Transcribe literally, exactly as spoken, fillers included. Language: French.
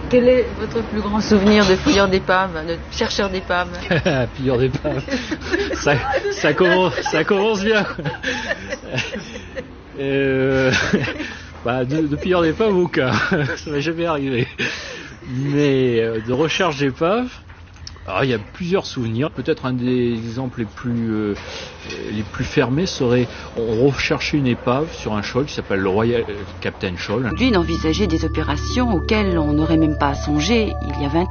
Quel est votre plus grand souvenir de fouilleur d'épave, de chercheur d'épave? Pilleur d'épave. ça, ça, commence, ça commence bien. euh, bah, de, de pilleur d'épave, aucun. Ça m'est jamais arrivé. Mais euh, de recherche d'épave, alors il y a plusieurs souvenirs. Peut-être un des exemples les plus euh, les plus fermés serait on recherchait une épave sur un shoal qui s'appelle le Royal Captain Shoal. Lui, il envisageait des opérations auxquelles on n'aurait même pas songé il y a vingt ans.